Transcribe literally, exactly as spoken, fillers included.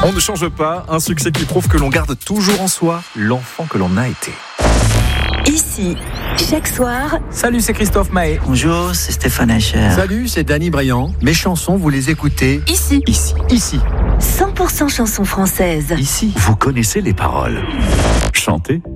On ne change pas, un succès qui prouve que l'on garde toujours en soi l'enfant que l'on a été. Ici, chaque soir. Salut, c'est Christophe Maé. Bonjour, c'est Stéphane Ascher. Salut, c'est Danny Briand. Mes chansons, vous les écoutez Ici. Ici. Ici. cent pour cent chansons françaises. Ici. Vous connaissez les paroles. Chantez.